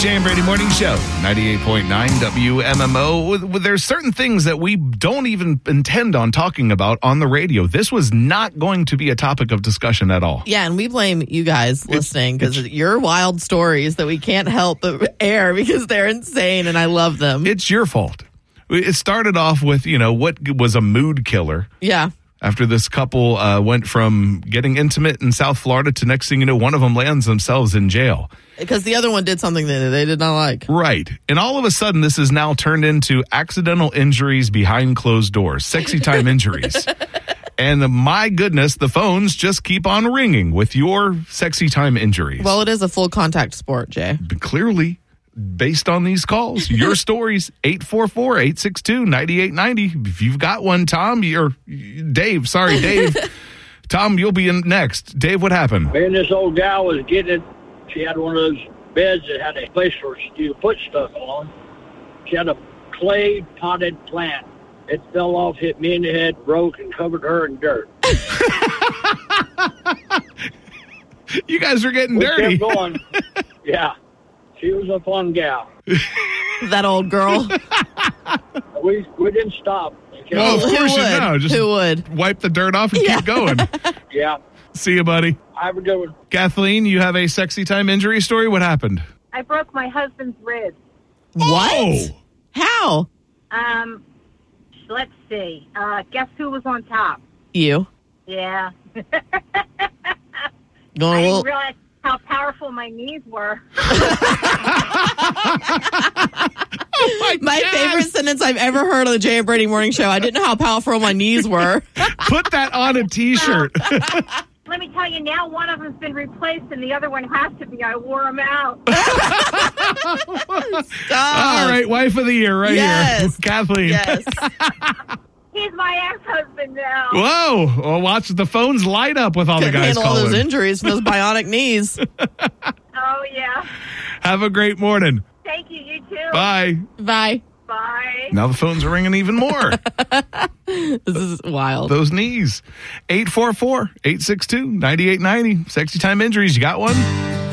Jay and Brady Morning Show, 98.9 WMMO. There's certain things that we don't even intend on talking about on the radio. This was not going to be a topic of discussion at all. Yeah, and we blame you guys listening because your wild stories that we can't help but air because they're insane and I love them. It's your fault. It started off with, what was a mood killer. Yeah. After this couple went from getting intimate in South Florida to next thing you know, one of them lands themselves in jail. Because the other one did something that they did not like. Right. And all of a sudden, this is now turned into accidental injuries behind closed doors, sexy time injuries. And my goodness, the phones just keep on ringing with your sexy time injuries. Well, it is a full contact sport, Jay. But clearly, based on these calls, your stories, 844-862-9890. If you've got one, Tom, Dave. Tom, you'll be in next. Dave, what happened? Me and this old gal was getting it. She had one of those beds that had a place for you to put stuff on. She had a clay potted plant. It fell off, hit me in the head, broke, and covered her in dirt. You guys are getting dirty. We kept going. Yeah. She was a fun gal. That old girl. We didn't stop. Well, of course you know. Just Who would? wipe the dirt off and keep going. Yeah. See you, buddy. Have a good one. Kathleen, you have a sexy time injury story. What happened? I broke my husband's ribs. What? Oh. How? Let's see. Guess who was on top? You. Yeah. Going I didn't realize how powerful my knees were. My favorite sentence I've ever heard on the Jay and Brady Morning Show. I didn't know how powerful my knees were. Put that on a T-shirt. Let me tell you, now one of them's been replaced and the other one has to be. I wore them out. Stop. All right, wife of the year right here. Kathleen. Yes. He's my ex-husband now. Whoa. Well, watch the phones light up with all the Couldn't guys handle all those calling. injuries from those bionic knees. Oh, yeah. Have a great morning. Thank you. You too. Bye. Bye. Bye. Now the phones are ringing even more. This is wild. Those knees. 844-862-9890. Sexy time injuries. You got one?